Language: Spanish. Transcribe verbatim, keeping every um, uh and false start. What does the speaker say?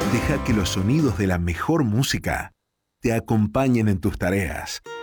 Deja que los sonidos de la mejor música te acompañen en tus tareas,